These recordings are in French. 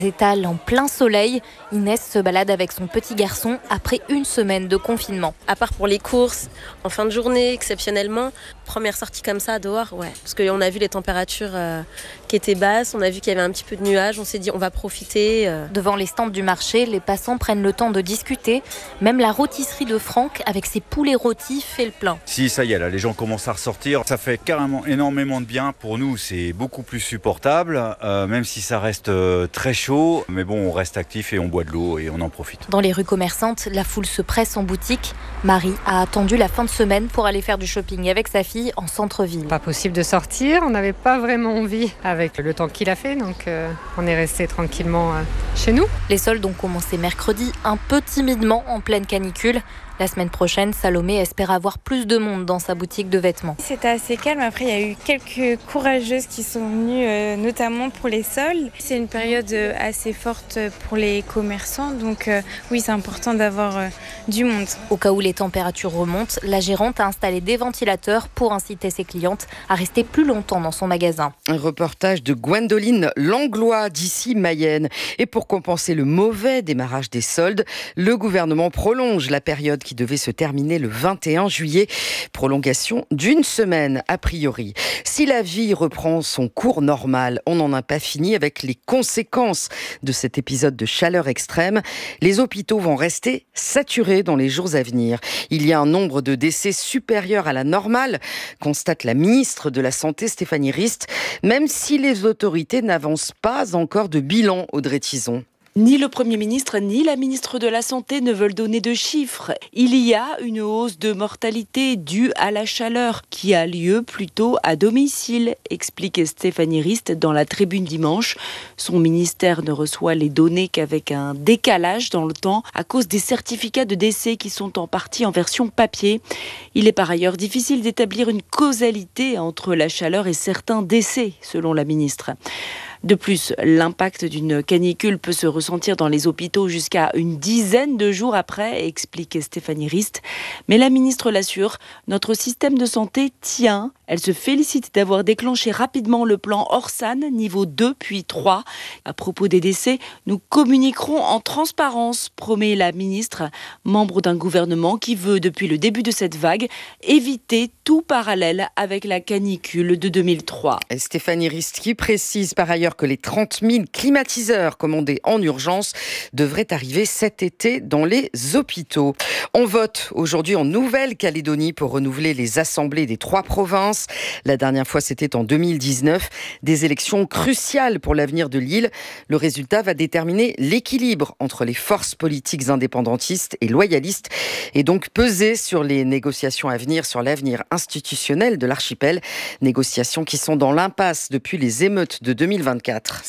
Étale en plein soleil, Inès se balade avec son petit garçon après une semaine de confinement. À part pour les courses, en fin de journée, exceptionnellement, première sortie comme ça dehors, ouais. Parce qu'on a vu les températures qui étaient basses, on a vu qu'il y avait un petit peu de nuages, on s'est dit on va profiter. Devant les stands du marché, les passants prennent le temps de discuter. Même la rôtisserie de Franck, avec ses poulets rôtis, fait le plein. Si, ça y est, là, les gens commencent à ressortir. Ça fait carrément énormément de bien. Pour nous, c'est beaucoup plus supportable, même si ça reste très chaud. Mais bon, on reste actif et on boit de l'eau et on en profite. Dans les rues commerçantes, la foule se presse en boutique. Marie a attendu la fin de semaine pour aller faire du shopping avec sa fille en centre-ville. Pas possible de sortir, on n'avait pas vraiment envie avec le temps qu'il a fait, donc on est resté tranquillement chez nous. Les soldes ont commencé mercredi, un peu timidement en pleine canicule. La semaine prochaine, Salomé espère avoir plus de monde dans sa boutique de vêtements. C'était assez calme. Après, il y a eu quelques courageuses qui sont venues, notamment pour les soldes. C'est une période assez forte pour les commerçants. Donc oui, c'est important d'avoir du monde. Au cas où les températures remontent, la gérante a installé des ventilateurs pour inciter ses clientes à rester plus longtemps dans son magasin. Un reportage de Gwendoline Langlois d'ici Mayenne. Et pour compenser le mauvais démarrage des soldes, le gouvernement prolonge la période qui devait se terminer le 21 juillet. Prolongation d'une semaine, a priori. Si la vie reprend son cours normal, on n'en a pas fini avec les conséquences de cet épisode de chaleur extrême. Les hôpitaux vont rester saturés dans les jours à venir. Il y a un nombre de décès supérieur à la normale, constate la ministre de la Santé, Stéphanie Rist, même si les autorités n'avancent pas encore de bilan, Audrey Tizon. Ni le Premier ministre ni la ministre de la Santé ne veulent donner de chiffres. Il y a une hausse de mortalité due à la chaleur qui a lieu plutôt à domicile, explique Stéphanie Rist dans la Tribune dimanche. Son ministère ne reçoit les données qu'avec un décalage dans le temps à cause des certificats de décès qui sont en partie en version papier. Il est par ailleurs difficile d'établir une causalité entre la chaleur et certains décès, selon la ministre. De plus, l'impact d'une canicule peut se ressentir dans les hôpitaux jusqu'à une dizaine de jours après, explique Stéphanie Rist. Mais la ministre l'assure, notre système de santé tient. Elle se félicite d'avoir déclenché rapidement le plan Orsan, niveau 2 puis 3. À propos des décès, nous communiquerons en transparence, promet la ministre, membre d'un gouvernement qui veut, depuis le début de cette vague, éviter tout parallèle avec la canicule de 2003. Et Stéphanie Rist qui précise par ailleurs que les 30 000 climatiseurs commandés en urgence devraient arriver cet été dans les hôpitaux. On vote aujourd'hui en Nouvelle-Calédonie pour renouveler les assemblées des 3 provinces. La dernière fois, c'était en 2019. Des élections cruciales pour l'avenir de l'île. Le résultat va déterminer l'équilibre entre les forces politiques indépendantistes et loyalistes et donc peser sur les négociations à venir, sur l'avenir institutionnel de l'archipel. Négociations qui sont dans l'impasse depuis les émeutes de 2024.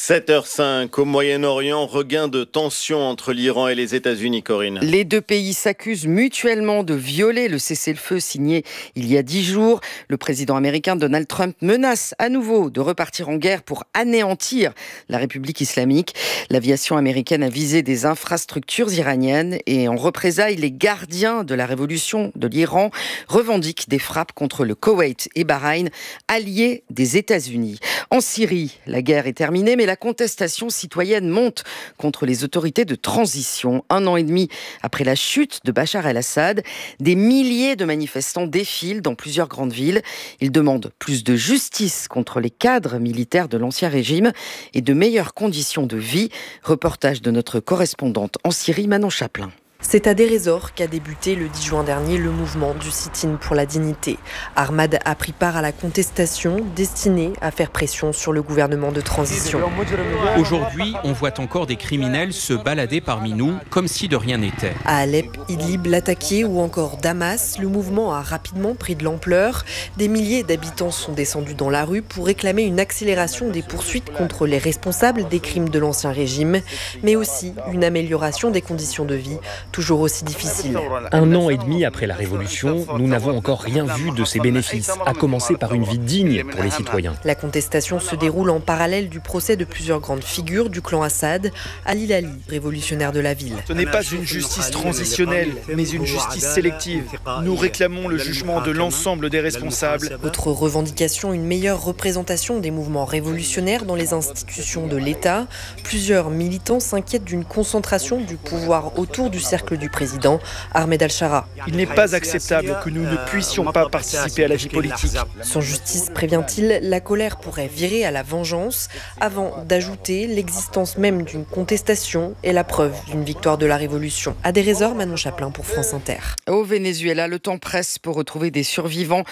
7h05 au Moyen-Orient, regain de tension entre l'Iran et les États-Unis, Corinne. Les deux pays s'accusent mutuellement de violer le cessez-le-feu signé il y a 10 jours. Le président américain Donald Trump menace à nouveau de repartir en guerre pour anéantir la République islamique. L'aviation américaine a visé des infrastructures iraniennes et en représailles, les gardiens de la révolution de l'Iran revendiquent des frappes contre le Koweït et Bahreïn, alliés des États-Unis. En Syrie, la guerre est terminée, mais la contestation citoyenne monte contre les autorités de transition. 1 an et demi après la chute de Bachar el-Assad, des milliers de manifestants défilent dans plusieurs grandes villes. Ils demandent plus de justice contre les cadres militaires de l'ancien régime et de meilleures conditions de vie. Reportage de notre correspondante en Syrie, Manon Chaplin. C'est à Deir ez-Zor qu'a débuté le 10 juin dernier le mouvement du sit-in pour la dignité. Ahmad a pris part à la contestation destinée à faire pression sur le gouvernement de transition. Aujourd'hui, on voit encore des criminels se balader parmi nous comme si de rien n'était. À Alep, Idlib, Latakia ou encore Damas, le mouvement a rapidement pris de l'ampleur. Des milliers d'habitants sont descendus dans la rue pour réclamer une accélération des poursuites contre les responsables des crimes de l'ancien régime, mais aussi une amélioration des conditions de vie toujours aussi difficile. 1 an et demi après la Révolution, nous n'avons encore rien vu de ses bénéfices, à commencer par une vie digne pour les citoyens. La contestation se déroule en parallèle du procès de plusieurs grandes figures du clan Assad, Ali Lali, révolutionnaire de la ville. Ce n'est pas une justice transitionnelle, mais une justice sélective. Nous réclamons le jugement de l'ensemble des responsables. Autre revendication, une meilleure représentation des mouvements révolutionnaires dans les institutions de l'État. Plusieurs militants s'inquiètent d'une concentration du pouvoir autour du cercle du président, Ahmed Al-Shara. Il n'est pas acceptable que nous ne puissions pas participer à la vie politique. Sans justice, prévient-il, la colère pourrait virer à la vengeance, avant d'ajouter l'existence même d'une contestation et la preuve d'une victoire de la révolution. À des Résorts, Manon Chaplin pour France Inter. Au Venezuela, le temps presse pour retrouver des survivants.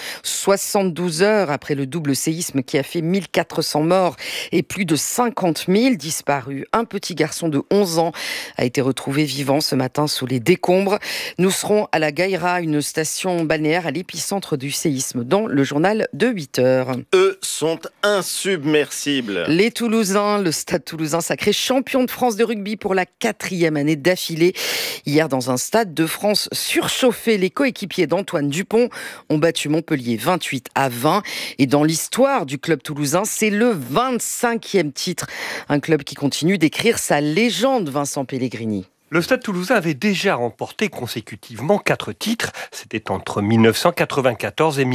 72 heures après le double séisme qui a fait 1400 morts et plus de 50 000 disparus. Un petit garçon de 11 ans a été retrouvé vivant ce matin sous les décombres. Nous serons à la Gaira, une station balnéaire à l'épicentre du séisme, dans le journal de 8 heures. Eux sont insubmersibles. Les Toulousains, le Stade Toulousain sacré champion de France de rugby pour la 4e année d'affilée. Hier, dans un Stade de France surchauffé, les coéquipiers d'Antoine Dupont ont battu Montpellier 28-20. Et dans l'histoire du club toulousain, c'est le 25e titre. Un club qui continue d'écrire sa légende, Vincent Pellegrini. Le Stade Toulousain avait déjà remporté consécutivement 4 titres. C'était entre 1994 et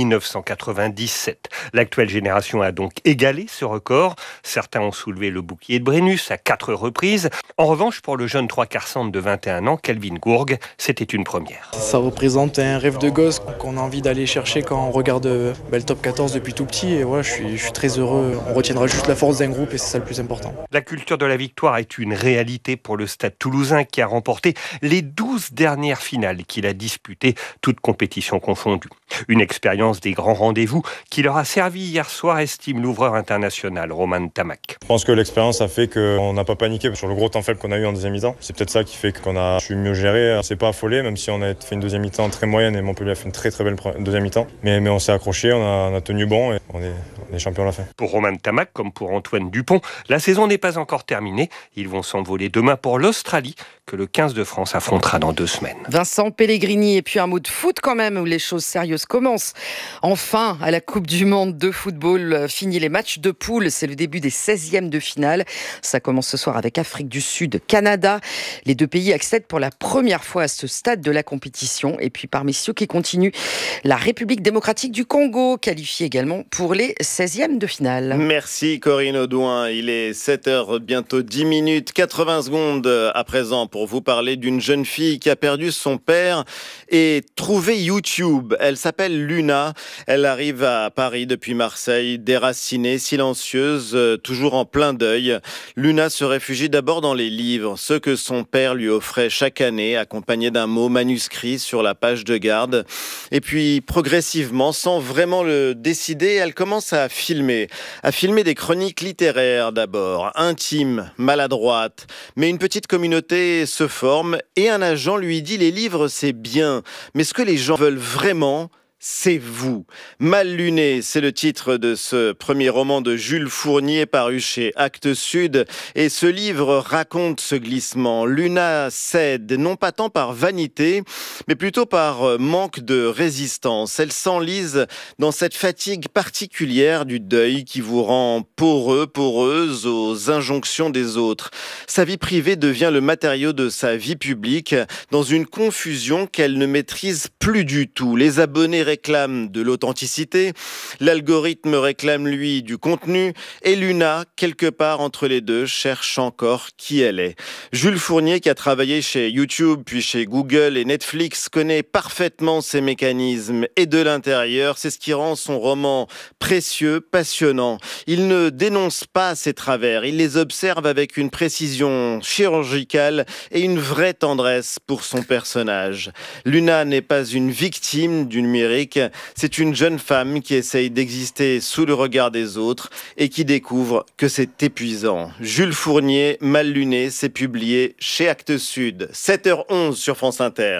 1997. L'actuelle génération a donc égalé ce record. Certains ont soulevé le bouclier de Brennus à 4 reprises. En revanche, pour le jeune 3/4 centre de 21 ans, Kelvin Gourgue, c'était une première. Ça représente un rêve de gosse qu'on a envie d'aller chercher quand on regarde le top 14 depuis tout petit. Et voilà, je suis très heureux. On retiendra juste la force d'un groupe et c'est ça le plus important. La culture de la victoire est une réalité pour le Stade Toulousain qui a remporté les 12 dernières finales qu'il a disputées, toutes compétitions confondues. Une expérience des grands rendez-vous qui leur a servi hier soir, estime l'ouvreur international Romain Ntamack. Je pense que l'expérience a fait qu'on n'a pas paniqué sur le gros temps faible qu'on a eu en deuxième mi-temps. C'est peut-être ça qui fait qu'on a su mieux gérer. On s'est pas affolé, même si on a fait une deuxième mi-temps très moyenne et Montpellier a fait une très très belle deuxième mi-temps. Mais on s'est accroché, on a tenu bon et on est champion à la fin. Pour Romain Ntamack, comme pour Antoine Dupont, la saison n'est pas encore terminée. Ils vont s'envoler demain pour l'Australie, que le 15 de France affrontera dans 2 semaines. Vincent Pellegrini, et puis un mot de foot quand même, où les choses sérieuses commencent. Enfin, à la Coupe du Monde de football, fini les matchs de poule. C'est le début des 16e de finale. Ça commence ce soir avec Afrique du Sud, Canada. Les 2 pays accèdent pour la première fois à ce stade de la compétition. Et puis parmi ceux qui continuent, la République démocratique du Congo, qualifiée également pour les 16e de finale. Merci Corinne Audouin. Il est 7h, bientôt 10 minutes, 80 secondes à présent pour vous parler d'une jeune fille qui a perdu son père et trouvé YouTube. Elle s'appelle Luna. Elle arrive à Paris depuis Marseille, déracinée, silencieuse, toujours en plein deuil. Luna se réfugie d'abord dans les livres, ceux que son père lui offrait chaque année, accompagnés d'un mot manuscrit sur la page de garde. Et puis, progressivement, sans vraiment le décider, elle commence à filmer des chroniques littéraires d'abord, intimes, maladroites. Mais une petite communauté se forme et un agent lui dit « Les livres, c'est bien, mais ce que les gens veulent vraiment, c'est vous ». Mal luné, c'est le titre de ce premier roman de Jules Fournier paru chez Actes Sud. Et ce livre raconte ce glissement. Luna cède, non pas tant par vanité, mais plutôt par manque de résistance. Elle s'enlise dans cette fatigue particulière du deuil qui vous rend poreux, poreuse aux injonctions des autres. Sa vie privée devient le matériau de sa vie publique, dans une confusion qu'elle ne maîtrise plus du tout. Les abonnés réclame de l'authenticité, l'algorithme réclame lui du contenu et Luna, quelque part entre les deux, cherche encore qui elle est. Jules Fournier, qui a travaillé chez YouTube puis chez Google et Netflix, connaît parfaitement ces mécanismes et de l'intérieur, c'est ce qui rend son roman précieux, passionnant. Il ne dénonce pas ses travers, il les observe avec une précision chirurgicale et une vraie tendresse pour son personnage. Luna n'est pas une victime du numérique, c'est une jeune femme qui essaye d'exister sous le regard des autres et qui découvre que c'est épuisant. Jules Fournier, Mal luné, c'est publié chez Actes Sud. 7h11 sur France Inter.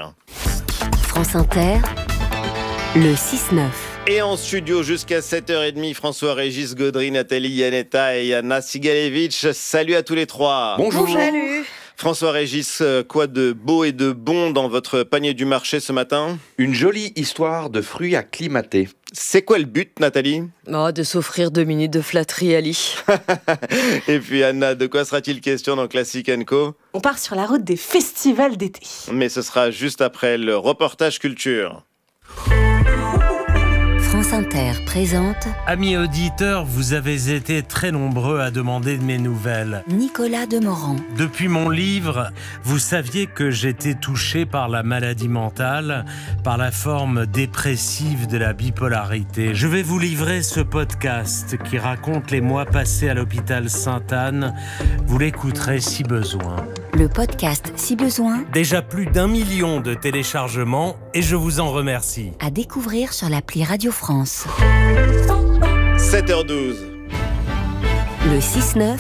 France Inter, le 6-9. Et en studio jusqu'à 7h30, François-Régis Gaudry, Nathalie Yanetta et Yana Sigalevitch. Salut à tous les trois. Bonjour. Salut. François Régis, quoi de beau et de bon dans votre panier du marché ce matin ? Une jolie histoire de fruits acclimatés. C'est quoi le but, Nathalie ? De s'offrir 2 minutes de flatterie, Ali. Et puis Anna, de quoi sera-t-il question dans Classic & Co ? On part sur la route des festivals d'été. Mais ce sera juste après le reportage culture. France Inter présente... Amis auditeurs, vous avez été très nombreux à demander de mes nouvelles. Nicolas Demorand. Depuis mon livre, vous saviez que j'étais touché par la maladie mentale, par la forme dépressive de la bipolarité. Je vais vous livrer ce podcast qui raconte les mois passés à l'hôpital Sainte-Anne. Vous l'écouterez si besoin. Le podcast Si besoin. Déjà plus d'1 million de téléchargements et je vous en remercie. À découvrir sur l'appli Radio France. 7h12. Le 6-9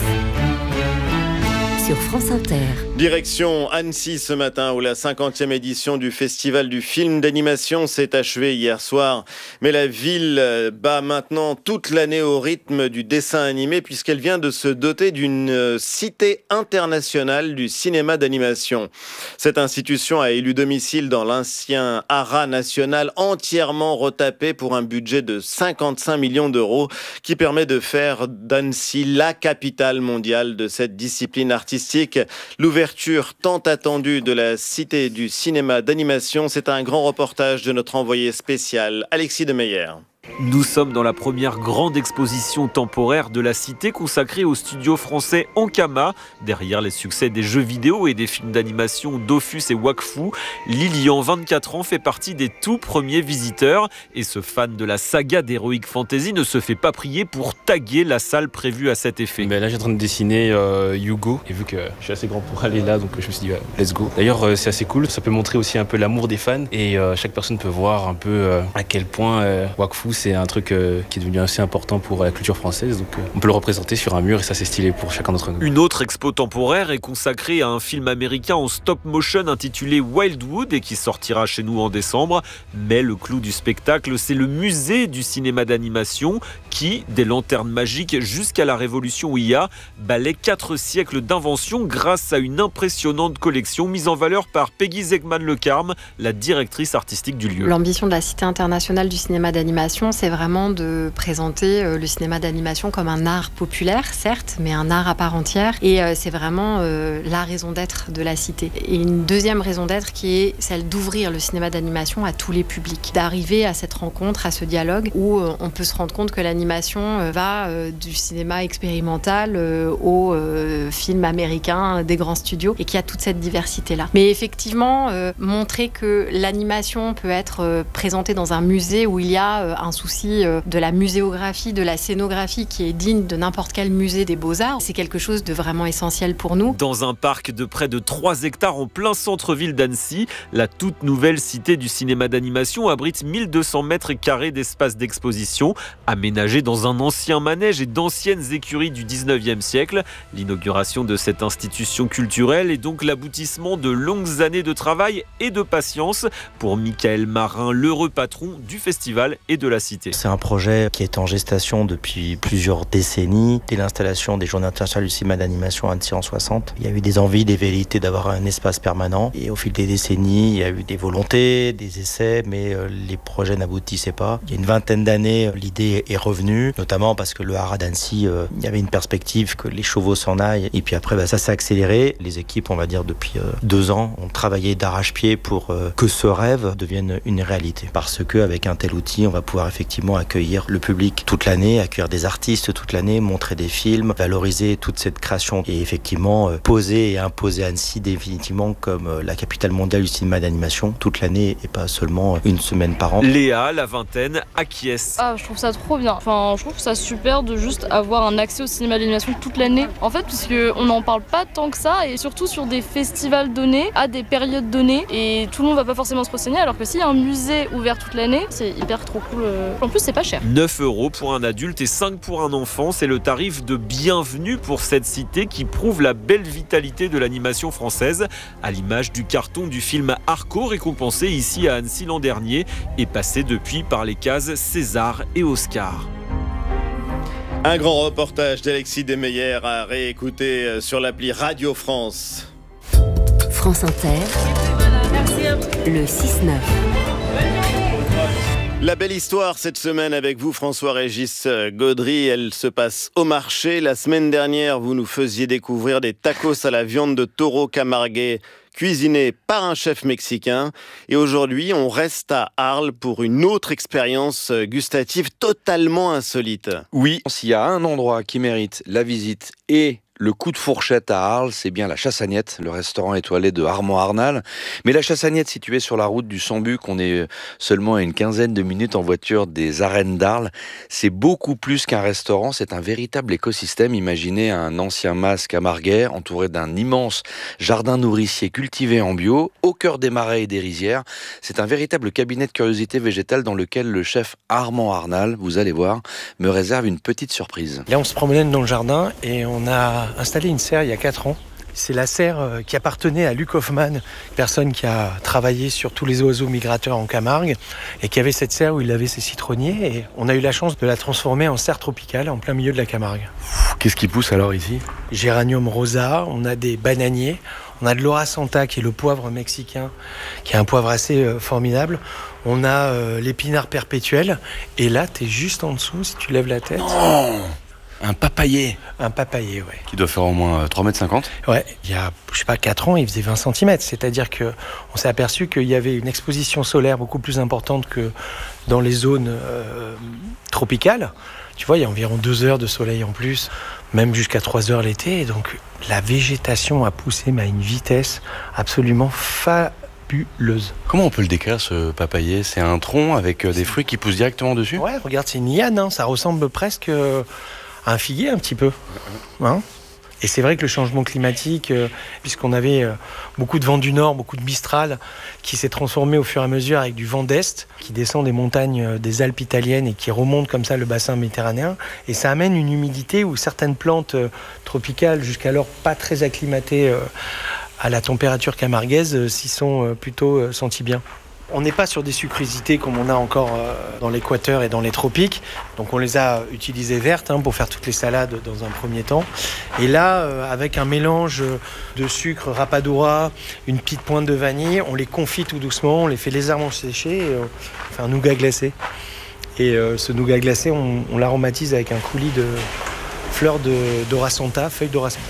sur France Inter. Direction Annecy ce matin où la 50e édition du Festival du film d'animation s'est achevée hier soir. Mais la ville bat maintenant toute l'année au rythme du dessin animé puisqu'elle vient de se doter d'une cité internationale du cinéma d'animation. Cette institution a élu domicile dans l'ancien haras national entièrement retapé pour un budget de 55 millions d'euros qui permet de faire d'Annecy la capitale mondiale de cette discipline artistique. L'ouverture tant attendue de la Cité du cinéma d'animation, c'est un grand reportage de notre envoyé spécial, Alexis Demeyer. Nous sommes dans la première grande exposition temporaire de la cité consacrée au studio français Ankama. Derrière les succès des jeux vidéo et des films d'animation Dofus et Wakfu, Lilian, 24 ans, fait partie des tout premiers visiteurs. Et ce fan de la saga d'Heroic Fantasy ne se fait pas prier pour taguer la salle prévue à cet effet. Là, j'ai en train de dessiner Yugo. Et vu que je suis assez grand pour aller là, donc je me suis dit, let's go. D'ailleurs, c'est assez cool. Ça peut montrer aussi un peu l'amour des fans. Et chaque personne peut voir un peu à quel point Wakfu, c'est un truc qui est devenu assez important pour la culture française, donc on peut le représenter sur un mur et ça c'est stylé pour chacun d'entre nous. Une autre expo temporaire est consacrée à un film américain en stop motion intitulé Wildwood et qui sortira chez nous en décembre. Mais le clou du spectacle, c'est le musée du cinéma d'animation qui, des lanternes magiques jusqu'à la révolution IA, balaie 4 siècles d'invention grâce à une impressionnante collection mise en valeur par Peggy Zegman-Le Carme, la directrice artistique du lieu. L'ambition de la Cité internationale du cinéma d'animation, c'est vraiment de présenter le cinéma d'animation comme un art populaire, certes, mais un art à part entière. Et c'est vraiment la raison d'être de la cité. Et une deuxième raison d'être qui est celle d'ouvrir le cinéma d'animation à tous les publics. D'arriver à cette rencontre, à ce dialogue où on peut se rendre compte que l'animation va du cinéma expérimental au film américain des grands studios et qu'il y a toute cette diversité-là. Mais effectivement, montrer que l'animation peut être présentée dans un musée où il y a un souci de la muséographie, de la scénographie qui est digne de n'importe quel musée des Beaux-Arts. C'est quelque chose de vraiment essentiel pour nous. Dans un parc de près de 3 hectares en plein centre-ville d'Annecy, la toute nouvelle cité du cinéma d'animation abrite 1200 mètres carrés d'espace d'exposition, aménagé dans un ancien manège et d'anciennes écuries du 19e siècle. L'inauguration de cette institution culturelle est donc l'aboutissement de longues années de travail et de patience pour Michael Marin, l'heureux patron du festival et de la cité. C'est un projet qui est en gestation depuis plusieurs décennies. Dès l'installation des Journées internationales du cinéma d'animation à Annecy en 60, il y a eu des envies, des velléités d'avoir un espace permanent. Et au fil des décennies, il y a eu des volontés, des essais, mais les projets n'aboutissaient pas. Il y a une vingtaine d'années, l'idée est revenue, notamment parce que le haras d'Annecy, il y avait une perspective que les chevaux s'en aillent. Et puis après, ça s'est accéléré. Les équipes, on va dire, depuis 2 ans, ont travaillé d'arrache-pied pour que ce rêve devienne une réalité. Parce qu'avec un tel outil, on va pouvoir effectivement accueillir le public toute l'année, accueillir des artistes toute l'année, montrer des films, valoriser toute cette création et effectivement poser et imposer Annecy définitivement comme la capitale mondiale du cinéma d'animation toute l'année et pas seulement une semaine par an. Léa, la vingtaine, acquiesce. Je trouve ça trop bien. Je trouve ça super de juste avoir un accès au cinéma d'animation toute l'année. En fait, puisqu'on n'en parle pas tant que ça et surtout sur des festivals donnés, à des périodes données et tout le monde va pas forcément se renseigner alors que s'il y a un musée ouvert toute l'année, c'est hyper trop cool. En plus, c'est pas cher. 9 € pour un adulte et 5 pour un enfant, c'est le tarif de bienvenue pour cette cité qui prouve la belle vitalité de l'animation française, à l'image du carton du film Arco, récompensé ici à Annecy l'an dernier et passé depuis par les cases César et Oscar. Un grand reportage d'Alexis Demeyer à réécouter sur l'appli Radio France. France Inter, le 6-9. La belle histoire cette semaine avec vous, François-Régis Gaudry. Elle se passe au marché. La semaine dernière, vous nous faisiez découvrir des tacos à la viande de taureau camarguais cuisinés par un chef mexicain. Et aujourd'hui, on reste à Arles pour une autre expérience gustative totalement insolite. Oui, s'il y a un endroit qui mérite la visite et le coup de fourchette à Arles, c'est bien la Chassagnette, le restaurant étoilé de Armand Arnal. Mais la Chassagnette, située sur la route du Sambuc, on est seulement à une quinzaine de minutes en voiture des arènes d'Arles. C'est beaucoup plus qu'un restaurant, c'est un véritable écosystème. Imaginez un ancien mas camarguais entouré d'un immense jardin nourricier cultivé en bio, au cœur des marais et des rizières. C'est un véritable cabinet de curiosité végétale dans lequel le chef Armand Arnal, vous allez voir, me réserve une petite surprise. Là, on se promenait dans le jardin et on a installé une serre il y a 4 ans. C'est la serre qui appartenait à Luc Hoffmann, personne qui a travaillé sur tous les oiseaux migrateurs en Camargue et qui avait cette serre où il avait ses citronniers. Et on a eu la chance de la transformer en serre tropicale en plein milieu de la Camargue. Qu'est-ce qui pousse alors ici ? Géranium rosa, on a des bananiers, on a de l'Ora Santa qui est le poivre mexicain, qui est un poivre assez formidable. On a l'épinard perpétuel et là, t'es juste en dessous si tu lèves la tête. Non ! Un papayer. Un papayer, ouais. Qui doit faire au moins 3,50 m. Ouais, il y a, 4 ans, il faisait 20 cm. C'est-à-dire qu'on s'est aperçu qu'il y avait une exposition solaire beaucoup plus importante que dans les zones tropicales. Tu vois, il y a environ 2 heures de soleil en plus, même jusqu'à 3 heures l'été. Et donc, la végétation a poussé à une vitesse absolument fabuleuse. Comment on peut le décrire, ce papayer ? C'est un tronc avec des fruits qui poussent directement dessus ? Ouais, regarde, c'est une liane, hein. Ça ressemble presque à un figuier un petit peu. Hein ? Et c'est vrai que le changement climatique, puisqu'on avait beaucoup de vent du nord, beaucoup de mistral, qui s'est transformé au fur et à mesure avec du vent d'est, qui descend des montagnes des Alpes italiennes et qui remonte comme ça le bassin méditerranéen. Et ça amène une humidité où certaines plantes tropicales, jusqu'alors pas très acclimatées à la température camarguaise, s'y sont plutôt senties bien. On n'est pas sur des sucrosités comme on a encore dans l'équateur et dans les tropiques. Donc on les a utilisées vertes pour faire toutes les salades dans un premier temps. Et là, avec un mélange de sucre rapadura, une petite pointe de vanille, on les confit tout doucement, on les fait légèrement sécher et on fait un nougat glacé. Et ce nougat glacé, on l'aromatise avec un coulis de fleurs d'Ora Santa, feuilles d'Ora Santa.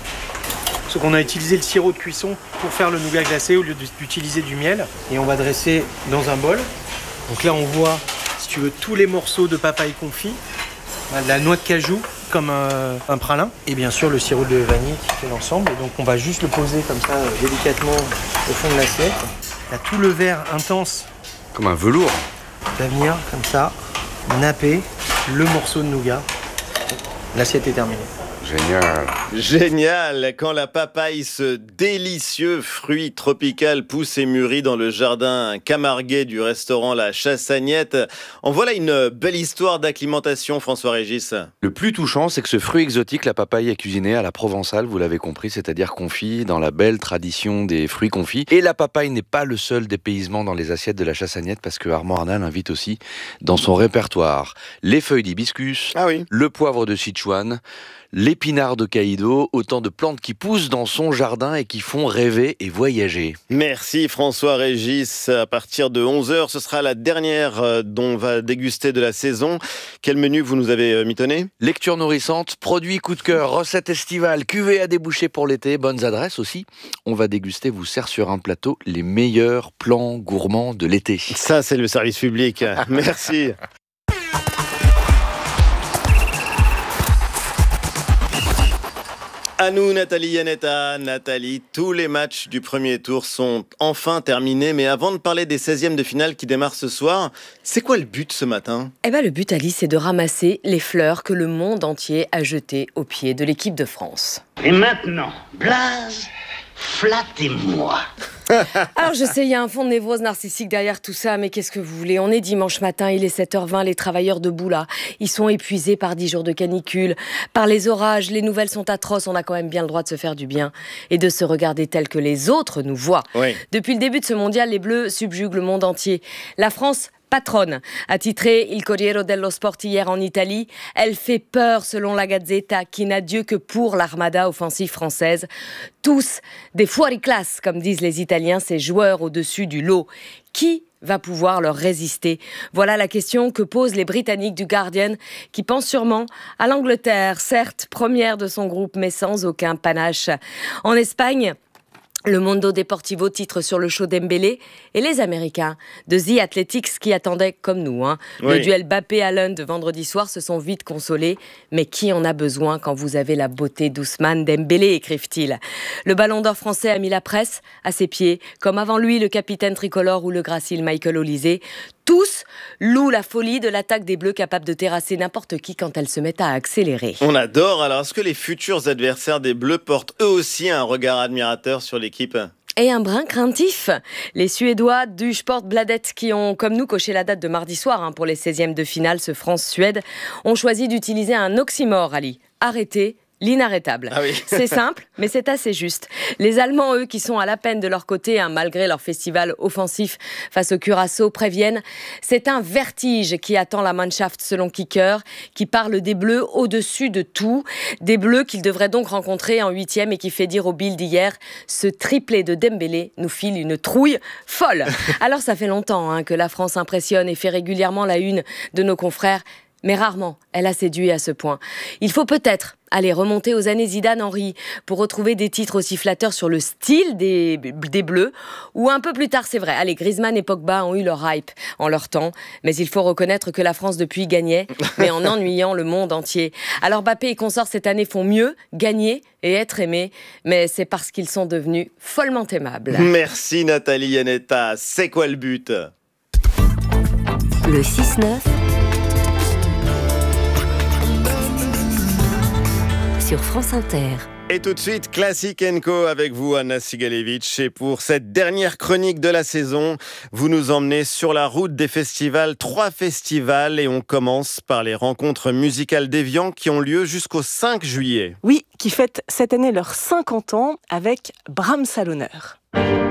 Donc on a utilisé le sirop de cuisson pour faire le nougat glacé au lieu d'utiliser du miel. Et on va dresser dans un bol. Donc là on voit, si tu veux, tous les morceaux de papaye confit, la noix de cajou comme un pralin, et bien sûr le sirop de vanille qui fait l'ensemble. Et donc on va juste le poser comme ça délicatement au fond de l'assiette. Il y a tout le verre intense. Comme un velours. Va venir comme ça, napper le morceau de nougat. L'assiette est terminée. Génial. Génial. Quand la papaye, ce délicieux fruit tropical, pousse et mûrit dans le jardin camarguais du restaurant La Chassagnette. En voilà une belle histoire d'acclimatation, François-Régis. Le plus touchant, c'est que ce fruit exotique, la papaye, est cuisiné à la provençale, vous l'avez compris, c'est-à-dire confit dans la belle tradition des fruits confits. Et la papaye n'est pas le seul dépaysement dans les assiettes de La Chassagnette, parce que Armand Arnal invite aussi dans son répertoire les feuilles d'hibiscus, le poivre de Sichuan, l'épinard de Caïdo, autant de plantes qui poussent dans son jardin et qui font rêver et voyager. Merci François-Régis. À partir de 11h, ce sera la dernière dont on va déguster de la saison. Quel menu vous nous avez mitonné ? Lecture nourrissante, produits coup de cœur, recettes estivales, cuvées à déboucher pour l'été, bonnes adresses aussi. On va déguster, vous sert sur un plateau, les meilleurs plans gourmands de l'été. Ça, c'est le service public. Merci. À nous, Nathalie Yanetta. Nathalie, tous les matchs du premier tour sont enfin terminés. Mais avant de parler des 16e de finale qui démarrent ce soir, c'est quoi le but ce matin ? Le but, Alice, c'est de ramasser les fleurs que le monde entier a jetées aux pieds de l'équipe de France. Et maintenant, Blaze, flattez-moi. Alors je sais, il y a un fond de névrose narcissique derrière tout ça, mais qu'est-ce que vous voulez ? On est dimanche matin, il est 7h20, les travailleurs debout là, ils sont épuisés par 10 jours de canicule, par les orages, les nouvelles sont atroces, on a quand même bien le droit de se faire du bien et de se regarder tel que les autres nous voient. Oui. Depuis le début de ce mondial, les Bleus subjuguent le monde entier. La France Patronne a titré Il Corriere dello Sport hier en Italie. Elle fait peur selon la Gazzetta qui n'a Dieu que pour l'armada offensive française. Tous des fuoriclasse, comme disent les Italiens, ces joueurs au-dessus du lot. Qui va pouvoir leur résister? Voilà la question que posent les Britanniques du Guardian, qui pensent sûrement à l'Angleterre, certes première de son groupe, mais sans aucun panache. En Espagne, le Mundo Deportivo titre sur le show Dembélé et les Américains de The Athletics qui attendaient comme nous. Le duel Mbappé-Haaland de vendredi soir se sont vite consolés. Mais qui en a besoin quand vous avez la beauté d'Ousmane Dembélé, écrivent-ils. Le ballon d'or français a mis la presse à ses pieds, comme avant lui le capitaine tricolore ou le gracile Michael Olise. Tous louent la folie de l'attaque des Bleus capable de terrasser n'importe qui quand elle se met à accélérer. On adore. Alors, est-ce que les futurs adversaires des Bleus portent eux aussi un regard admirateur sur l'équipe ? Et un brin craintif. Les Suédois du Sportbladet, qui ont, comme nous, coché la date de mardi soir pour les 16e de finale, ce France-Suède, ont choisi d'utiliser un oxymore, Ali. Arrêter l'inarrêtable. Ah oui. C'est simple, mais c'est assez juste. Les Allemands, eux, qui sont à la peine de leur côté, malgré leur festival offensif face au Curaçao, préviennent. C'est un vertige qui attend la Mannschaft, selon Kicker, qui parle des Bleus au-dessus de tout. Des Bleus qu'ils devraient donc rencontrer en 8e et qui fait dire au Bild d'hier, ce triplé de Dembélé nous file une trouille folle. Alors ça fait longtemps que la France impressionne et fait régulièrement la une de nos confrères. Mais rarement, elle a séduit à ce point. Il faut peut-être aller remonter aux années Zidane-Henry pour retrouver des titres aussi flatteurs sur le style des Bleus. Ou un peu plus tard, c'est vrai, allez, Griezmann et Pogba ont eu leur hype en leur temps. Mais il faut reconnaître que la France depuis gagnait, mais en ennuyant le monde entier. Alors Mbappé et consorts cette année font mieux, gagner et être aimés. Mais c'est parce qu'ils sont devenus follement aimables. Merci Nathalie Yanetta. C'est quoi le but ? Le 6-9 sur France Inter. Et tout de suite, Classic & Co avec vous, Anna Sigalevitch. Et pour cette dernière chronique de la saison, vous nous emmenez sur la route des festivals, 3 festivals. Et on commence par les rencontres musicales d'Évian qui ont lieu jusqu'au 5 juillet. Oui, qui fêtent cette année leurs 50 ans avec Brahms à l'honneur.